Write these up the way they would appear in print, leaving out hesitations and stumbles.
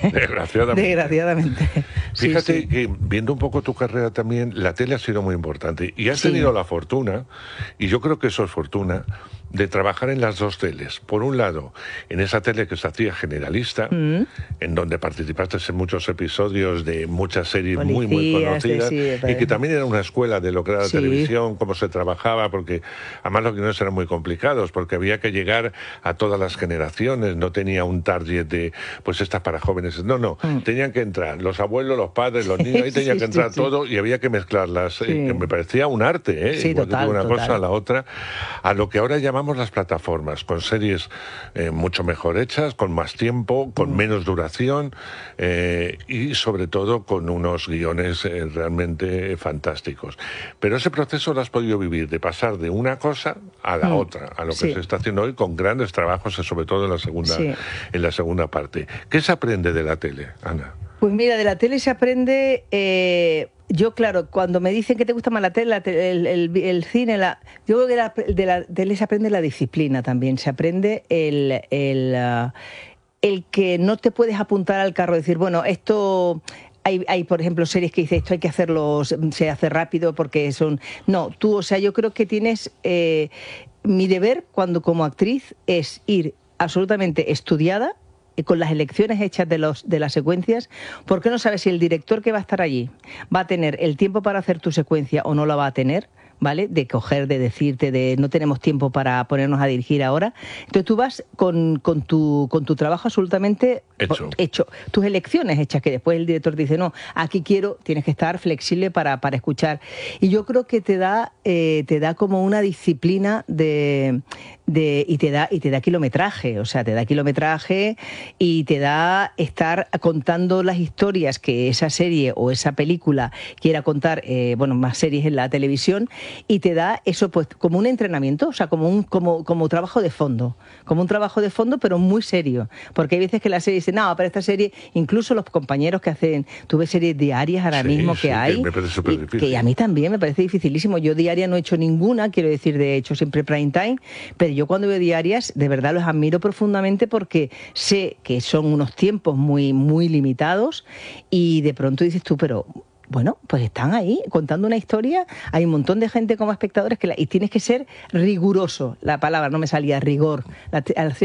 Desgraciadamente. Desgraciadamente. Fíjate Sí. que viendo un poco tu carrera también, la tele ha sido muy importante y has tenido la fortuna, y yo creo que eso es fortuna, de trabajar en las dos teles. Por un lado, en esa tele que se hacía generalista, en donde participaste en muchos episodios de muchas series muy conocidas, y que también era una escuela de lo que era la televisión, cómo se trabajaba, porque además los guiones eran muy complicados, porque había que llegar a todas las generaciones, no tenía un target de, pues estas para jóvenes, no, tenían que entrar los abuelos, los padres, los niños, ahí tenía que entrar todo y había que mezclarlas, que me parecía un arte, igual que una cosa a la otra, a lo que ahora llamamos las plataformas, con series mucho mejor hechas, con más tiempo, con menos duración y sobre todo con unos guiones realmente fantásticos. Pero ese proceso lo has podido vivir, de pasar de una cosa a la otra, a lo que se está haciendo hoy con grandes trabajos, sobre todo en la segunda parte. ¿Qué se aprende de la tele, Ana? Pues mira, de la tele se aprende... Yo, claro, cuando me dicen que te gusta más la tele, el cine, yo creo que de la tele se aprende la disciplina también, se aprende el que no te puedes apuntar al carro y decir, bueno, esto... Hay, por ejemplo, series que dice esto hay que hacerlo, se hace rápido porque son... No, tú, o sea, yo creo que tienes... mi deber como actriz es ir absolutamente estudiada, con las elecciones hechas de las secuencias, porque no sabes si el director que va a estar allí va a tener el tiempo para hacer tu secuencia o no la va a tener, ¿vale? De coger, de decirte, de no tenemos tiempo para ponernos a dirigir ahora. Entonces tú vas con tu trabajo absolutamente hecho, tus elecciones hechas, que después el director te dice, no, aquí tienes que estar flexible para escuchar. Y yo creo que te da como una disciplina y te da kilometraje, o sea, te da kilometraje y te da estar contando las historias que esa serie o esa película quiera contar, más series en la televisión, y te da eso pues como un entrenamiento, o sea, como trabajo de fondo, pero muy serio, porque hay veces que la serie dice, no, pero esta serie, incluso los compañeros que hacen, tú ves series diarias ahora mismo que hay, que me parece súper difícil. Que a mí también me parece dificilísimo. Yo diaria no he hecho ninguna, quiero decir, de hecho siempre prime time, pero yo cuando veo diarias, de verdad los admiro profundamente porque sé que son unos tiempos muy, muy limitados y de pronto dices tú, pero... Bueno, pues están ahí contando una historia, hay un montón de gente como espectadores y tienes que ser riguroso, la palabra no me salía, rigor, la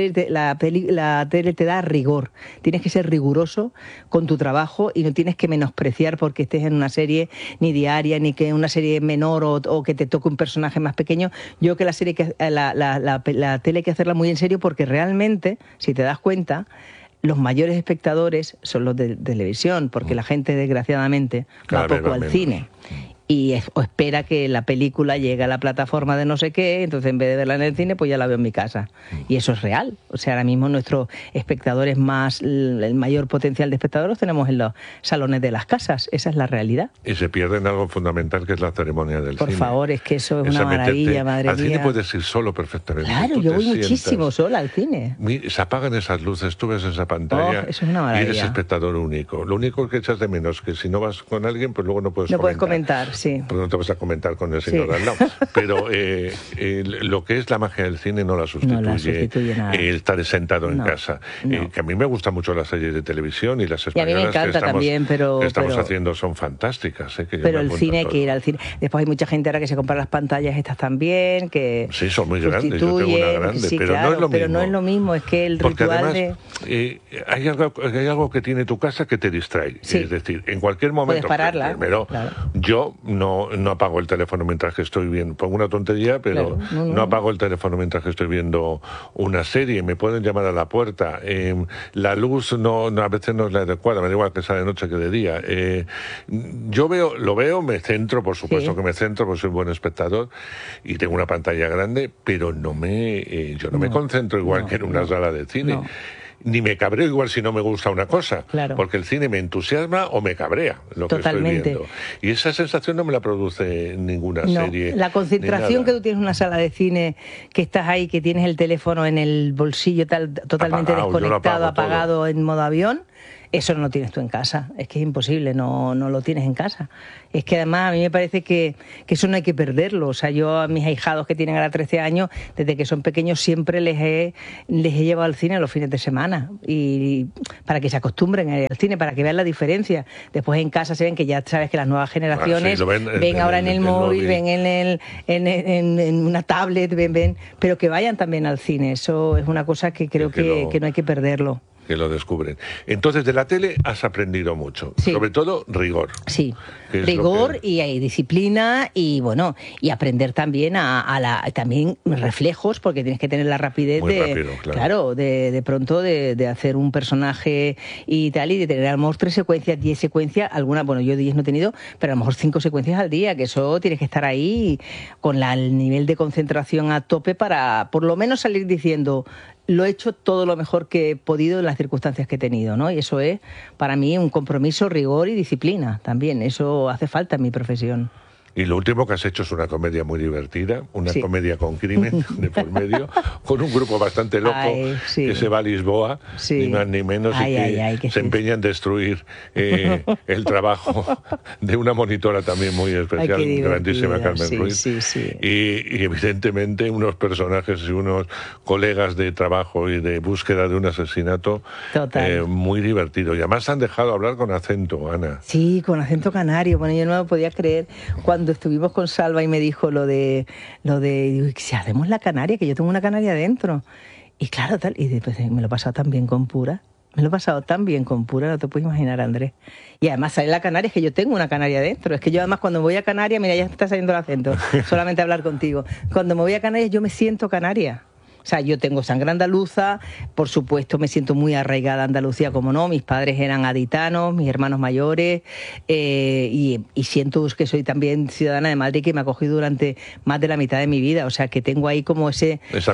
tele te da rigor, tienes que ser riguroso con tu trabajo y no tienes que menospreciar porque estés en una serie ni diaria, ni que una serie menor o que te toque un personaje más pequeño. Yo creo que la tele hay que hacerla muy en serio porque realmente, si te das cuenta, los mayores espectadores son los de televisión, porque la gente, desgraciadamente, va poco al cine. O espera que la película llegue a la plataforma de no sé qué, entonces en vez de verla en el cine, pues ya la veo en mi casa. Y eso es real. O sea, ahora mismo nuestros espectadores el mayor potencial de espectadores los tenemos en los salones de las casas. Esa es la realidad. Y se pierden algo fundamental, que es la ceremonia del cine. Por favor, es que eso es una maravilla, madre mía. Al cine puedes ir solo perfectamente. Claro, yo voy muchísimo sola al cine. Se apagan esas luces, tú ves esa pantalla eso es una maravilla. Y eres espectador único. Lo único que echas de menos es que si no vas con alguien, pues luego no puedes comentar. Sí. Porque no te vas a comentar con el señor al lado. Pero lo que es la magia del cine no la sustituye nada. El estar sentado en casa. Que a mí me gustan mucho las series de televisión y las españolas, y a mí me encanta que estamos haciendo son fantásticas. Pero el cine hay que ir al cine. Después hay mucha gente ahora que se compra las pantallas estas también, que sí, son muy grandes. Yo tengo una grande, pero no es lo mismo. Pero no es lo mismo, es que el porque ritual además, hay algo que tiene tu casa que te distrae. Sí. Es decir, en cualquier momento... Puedes pararla. Primero, yo no apago el teléfono mientras que estoy viendo... Pongo una tontería, pero no apago el teléfono mientras que estoy viendo una serie. Me pueden llamar a la puerta. La luz a veces no es la adecuada. Me da igual que sea de noche que de día. Yo lo veo, me centro, por supuesto que me centro, porque soy un buen espectador y tengo una pantalla grande, pero yo no me concentro igual que en una sala de cine. Ni me cabreo igual si no me gusta una cosa, porque el cine me entusiasma o me cabrea lo que estoy viendo. Y esa sensación no me la produce ninguna serie. La concentración que tú tienes en una sala de cine, que estás ahí, que tienes el teléfono en el bolsillo totalmente desconectado, apagado en modo avión, Eso no lo tienes tú en casa, es que es imposible, no lo tienes en casa. Es que además a mí me parece que eso no hay que perderlo. O sea, yo a mis ahijados que tienen ahora 13 años, desde que son pequeños siempre les he llevado al cine los fines de semana, y para que se acostumbren a ir al cine, para que vean la diferencia. Después en casa se ven que ya sabes que las nuevas generaciones ven ahora en el móvil, ven en una tablet, ven, pero que vayan también al cine. Eso es una cosa que creo que no hay que perderlo. Que lo descubren. Entonces, de la tele has aprendido mucho, sí. Sobre todo rigor. Sí, rigor y disciplina, y bueno, y aprender también también reflejos, porque tienes que tener la rapidez de pronto de hacer un personaje y tal, y de tener a lo mejor 3 secuencias, 10 secuencias, algunas, bueno, yo 10 no he tenido, pero a lo mejor 5 secuencias al día, que eso tienes que estar ahí con el nivel de concentración a tope para por lo menos salir diciendo: lo he hecho todo lo mejor que he podido en las circunstancias que he tenido, ¿no? Y eso es, para mí, un compromiso, rigor y disciplina también. Eso hace falta en mi profesión. Y lo último que has hecho es una comedia muy divertida, una comedia con crimen de por medio, con un grupo bastante loco que se va a Lisboa, ni más ni menos, que se empeña en destruir el trabajo de una monitora también muy especial, grandísima, Carmen Ruiz. Y evidentemente unos personajes y unos colegas de trabajo y de búsqueda de un asesinato muy divertido. Y además han dejado hablar con acento, Ana. Sí, con acento canario. Bueno, yo no me lo podía creer cuando estuvimos con Salva y me dijo lo de digo, si hacemos la canaria, que yo tengo una canaria dentro. Y claro, tal, y después me lo he pasado tan bien con Pura. No te puedes imaginar, Andrés. Y además sale la canaria, es que yo tengo una canaria dentro. Es que yo además cuando voy a Canarias, mira, ya está saliendo el acento, solamente hablar contigo. Cuando me voy a Canarias yo me siento canaria. O sea, yo tengo sangre andaluza, por supuesto me siento muy arraigada a Andalucía, como no, mis padres eran gaditanos, mis hermanos mayores, y siento que soy también ciudadana de Madrid, que me ha acogido durante más de la mitad de mi vida. O sea, que tengo ahí como esa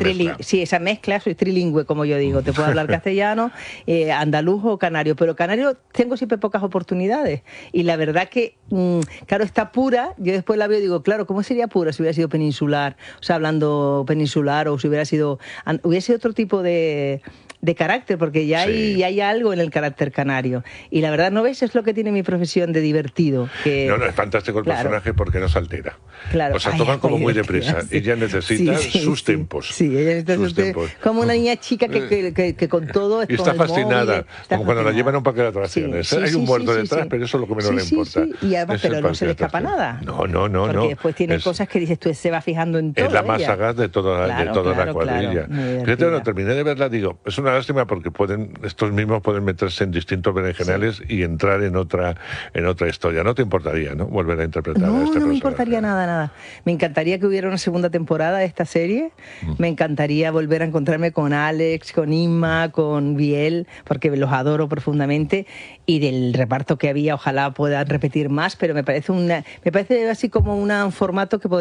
mezcla, soy trilingüe, como yo digo, te puedo hablar castellano, andaluz o canario, pero canario tengo siempre pocas oportunidades. Y la verdad que, claro, está Pura, yo después la veo y digo, claro, ¿cómo sería Pura si hubiera sido peninsular? O sea, hablando peninsular, o si hubiera sido otro tipo de carácter, porque ya hay algo en el carácter canario. Y la verdad, ¿no ves? Es lo que tiene mi profesión de divertido. No, es fantástico el personaje porque no se altera. O sea, toman como muy deprisa. Ella necesita sus tiempos. Sí, ella necesita sus tiempos. Como una niña chica que con todo... Y está fascinada, como cuando la llevan a un paquete de atracciones. Hay un muerto detrás, pero eso es lo que menos le importa. Y además, pero no se le escapa nada. No. Porque después tiene cosas que dices, tú se va fijando en todo. Es la más sagaz de toda la cuadrilla. Fíjate, cuando terminé de verla, digo, es una lástima porque estos mismos pueden meterse en distintos berenjenales y entrar en otra historia. ¿No te importaría, no, volver a interpretar a este personaje? No me importaría nada. Me encantaría que hubiera una segunda temporada de esta serie. Me encantaría volver a encontrarme con Alex, con Inma, con Biel, porque los adoro profundamente, y del reparto que había, ojalá puedan repetir más, pero me parece así como un formato que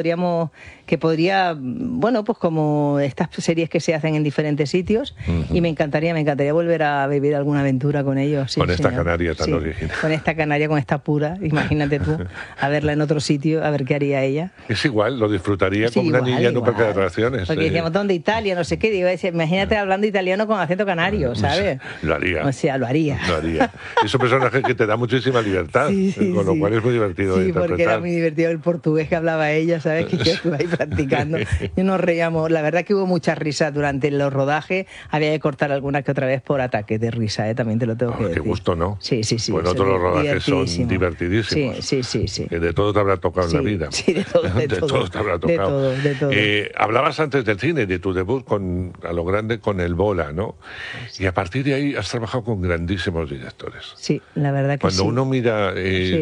podría, bueno, pues como estas series que se hacen en diferentes sitios, y me encantaría volver a vivir alguna aventura con ellos. Con esta canaria tan original. Con esta canaria, con esta Pura, imagínate tú, a verla en otro sitio, a ver qué haría ella. Es igual, lo disfrutaría como una niña en un parque de atracciones. Porque decíamos, ¿dónde Italia? No sé qué, digo, imagínate hablando italiano con acento canario, ¿sabes? Lo haría. O sea, lo haría. Es un personaje que te da muchísima libertad, con lo cual es muy divertido de interpretar. Porque era muy divertido el portugués que hablaba ella, ¿sabes? Que yo estuve ahí practicando. Y nos reíamos. La verdad que hubo mucha risa durante los rodajes. Había que cortar alguna que otra vez por ataques de risa, también te lo tengo que decir. Qué gusto, ¿no? Sí. Bueno, todos los rodajes son divertidísimos. Sí. Que de todo te habrá tocado en la vida. Sí, de todo te habrá tocado. De todo. Hablabas antes del cine, de tu debut a lo grande con El Bola, ¿no? Y a partir de ahí has trabajado con grandísimos directores. Sí, la verdad que Cuando uno mira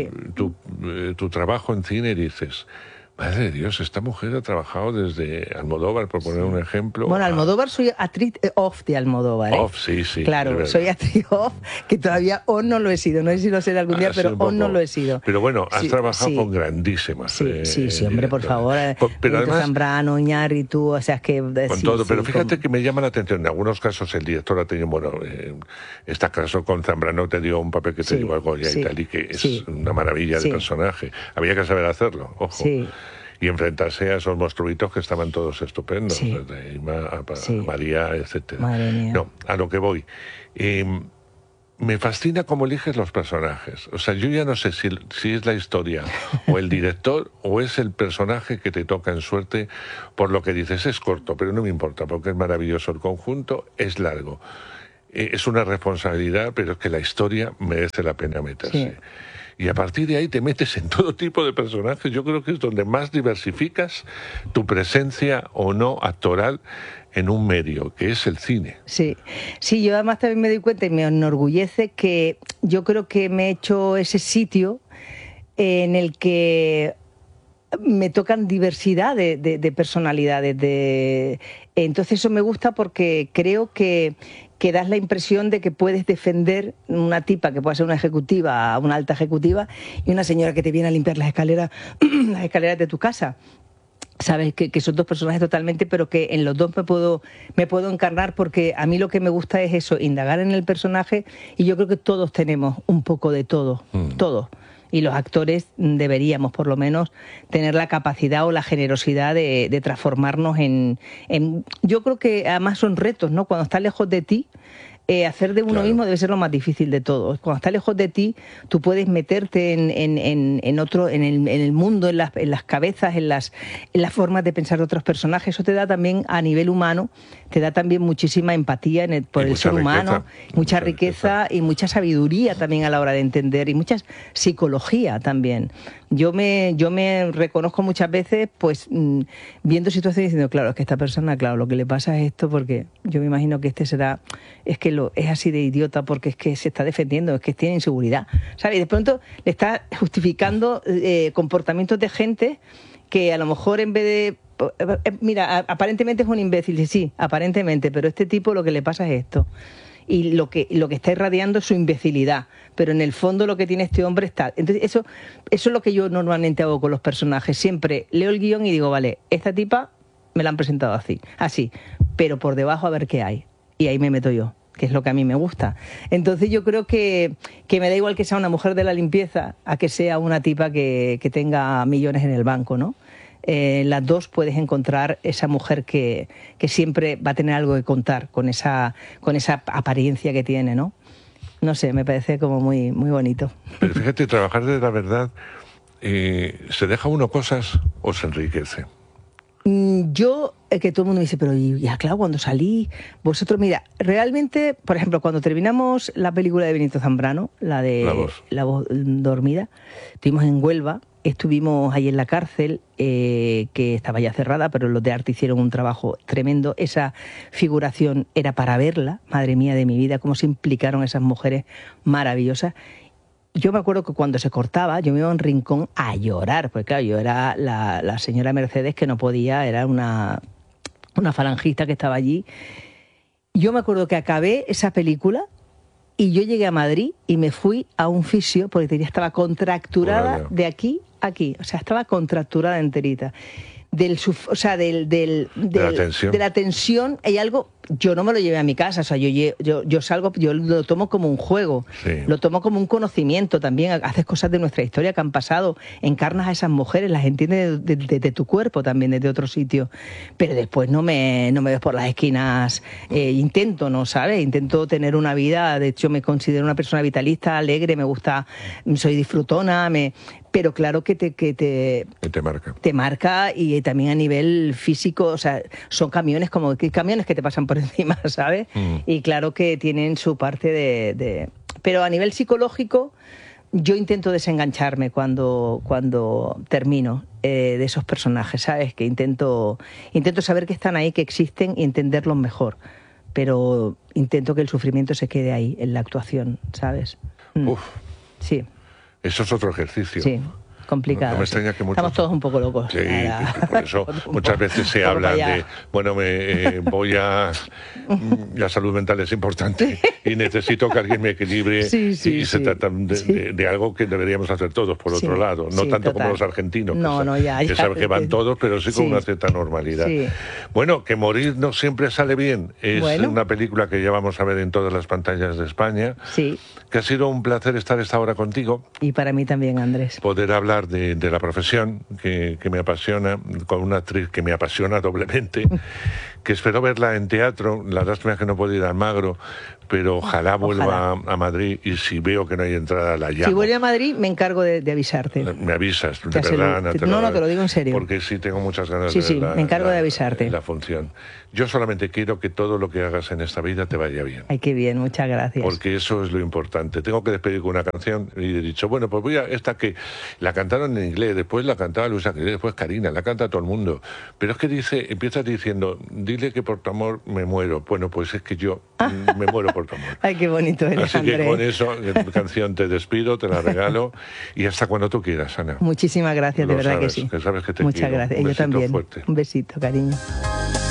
tu trabajo en cine, dices... Madre de Dios, esta mujer ha trabajado desde Almodóvar, por poner un ejemplo. Bueno, Almodóvar, soy actriz off de Almodóvar. Off, sí. Claro, soy actriz off, que todavía on no lo he sido. No sé si lo seré algún día, pero on no lo he sido. Pero bueno, has trabajado con grandísimas. Sí, hombre, por favor. Pero además, Zambrano, Iñárritu, o sea, es que... Con todo, pero fíjate que me llama la atención. En algunos casos el director ha tenido, este caso con Zambrano te dio un papel que te llevó al Goya y tal, y que es una maravilla de personaje. Había que saber hacerlo, ojo. Sí. Y enfrentarse a esos monstruitos que estaban todos estupendos, desde Ima a María, etcétera. Madre mía. No, a lo que voy. me fascina cómo eliges los personajes. O sea, yo ya no sé si es la historia o el director o es el personaje que te toca en suerte. Por lo que dices, es corto, pero no me importa, porque es maravilloso el conjunto, es largo. Es una responsabilidad, pero es que la historia merece la pena meterse. Sí. Y a partir de ahí te metes en todo tipo de personajes. Yo creo que es donde más diversificas tu presencia o no actoral en un medio, que es el cine. Sí, sí, yo además también me doy cuenta y me enorgullece que yo creo que me he hecho ese sitio en el que me tocan diversidad de personalidades. Entonces eso me gusta porque creo que das la impresión de que puedes defender una tipa que pueda ser una ejecutiva, una alta ejecutiva, y una señora que te viene a limpiar las escaleras de tu casa. Sabes que son dos personajes totalmente, pero que en los dos me puedo encarnar, porque a mí lo que me gusta es eso, indagar en el personaje, y yo creo que todos tenemos un poco de todo, todos. Y los actores deberíamos, por lo menos, tener la capacidad o la generosidad de transformarnos en... Yo creo que además son retos, ¿no? Cuando estás lejos de ti, hacer de uno mismo debe ser lo más difícil de todo. Cuando estás lejos de ti, tú puedes meterte en el mundo, en las cabezas, en las formas de pensar de otros personajes. Eso te da también, a nivel humano, te da también muchísima empatía por el ser humano, mucha riqueza y mucha sabiduría también a la hora de entender, y mucha psicología también. Yo me reconozco muchas veces, pues, viendo situaciones diciendo, claro, es que esta persona, claro, lo que le pasa es esto, porque yo me imagino que este será, es que es así de idiota porque es que se está defendiendo, es que tiene inseguridad, ¿sabes? Y de pronto le está justificando comportamientos de gente que a lo mejor en vez de... Mira, aparentemente es un imbécil, sí, aparentemente, pero este tipo lo que le pasa es esto. Y lo que está irradiando es su imbecilidad, pero en el fondo lo que tiene este hombre está... Entonces eso es lo que yo normalmente hago con los personajes. Siempre leo el guión y digo, vale, esta tipa me la han presentado así, pero por debajo a ver qué hay. Y ahí me meto yo, que es lo que a mí me gusta. Entonces yo creo que me da igual que sea una mujer de la limpieza a que sea una tipa que tenga millones en el banco, ¿no? Las dos puedes encontrar esa mujer que siempre va a tener algo que contar con esa apariencia que tiene, ¿no? No sé, me parece como muy, muy bonito. Pero fíjate, trabajar de la verdad, ¿se deja uno cosas o se enriquece? Yo, que todo el mundo me dice, pero ya claro, cuando salí, vosotros, mira, realmente, por ejemplo, cuando terminamos la película de Benito Zambrano, la de La voz dormida, estuvimos en Huelva, estuvimos ahí en la cárcel, que estaba ya cerrada, pero los de arte hicieron un trabajo tremendo. Esa figuración era para verla, madre mía de mi vida, cómo se implicaron esas mujeres maravillosas. Yo me acuerdo que cuando se cortaba, yo me iba a un rincón a llorar, porque claro, yo era la señora Mercedes que no podía, era una falangista que estaba allí. Yo me acuerdo que acabé esa película y yo llegué a Madrid y me fui a un fisio porque ya estaba contracturada de aquí a aquí, o sea, estaba contracturada enterita. De la tensión hay algo. Yo no me lo llevé a mi casa, o sea, yo salgo, yo lo tomo como un juego, lo tomo como un conocimiento también. Haces cosas de nuestra historia que han pasado, encarnas a esas mujeres, las entiendes de tu cuerpo también, desde otro sitio, pero después no me ves por las esquinas. Intento, ¿no sabes? Intento tener una vida, de hecho me considero una persona vitalista, alegre, me gusta, soy disfrutona, pero claro que te marca. Te marca, y también a nivel físico, o sea, son camiones camiones que te pasan por encima, ¿sabes? Y claro que tienen su parte pero a nivel psicológico yo intento desengancharme cuando termino de esos personajes, ¿sabes? Que intento saber que están ahí, que existen, y entenderlos mejor, pero intento que el sufrimiento se quede ahí en la actuación, ¿sabes? Sí. Eso es otro ejercicio. Sí, complicado. No me extraña que estamos todos un poco locos. Sí, por eso muchas veces se habla de, bueno, la salud mental es importante y necesito que alguien me equilibre, y se trata de algo que deberíamos hacer todos, por otro lado. No tanto como los argentinos, que saben que van todos, pero sí con una cierta normalidad. Sí. Bueno, que morir no siempre sale bien. Es una película que ya vamos a ver en todas las pantallas de España. Sí. Que ha sido un placer estar esta hora contigo. Y para mí también, Andrés. Poder hablar de la profesión que me apasiona, con una actriz que me apasiona doblemente, que espero verla en teatro. La lástima es que no puedo ir a Almagro, pero ojalá vuelva a Madrid, y si veo que no hay entrada la llamo. Si vuelve a Madrid me encargo de avisarte. Me avisas, de verdad. No, te lo digo en serio. Porque sí tengo muchas ganas de ver me encargo de avisarte. La función. Yo solamente quiero que todo lo que hagas en esta vida te vaya bien. Ay, qué bien, muchas gracias. Porque eso es lo importante. Tengo que despedir con una canción y he dicho, bueno, pues voy a esta que la cantaron en inglés, después la cantaba Luis Ángel, después Karina, la canta todo el mundo. Pero es que empiezas diciendo, dile que por tu amor me muero. Bueno, pues es que yo me muero por tu amor. Ay, qué bonito eres, Así André. que con eso, canción te despido, te la regalo y hasta cuando tú quieras, Ana. Muchísimas gracias, de verdad sabes, que sí. Que sabes que te Muchas quiero. gracias. Yo también. Fuerte. Un besito, cariño.